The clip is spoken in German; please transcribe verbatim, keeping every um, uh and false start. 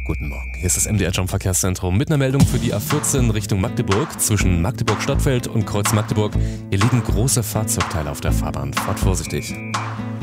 Guten Morgen, hier ist das M D R Jump Verkehrszentrum mit einer Meldung für die A vierzehn Richtung Magdeburg. Zwischen Magdeburg-Stadtfeld und Kreuz Magdeburg. Hier liegen große Fahrzeugteile auf der Fahrbahn. Fahrt vorsichtig.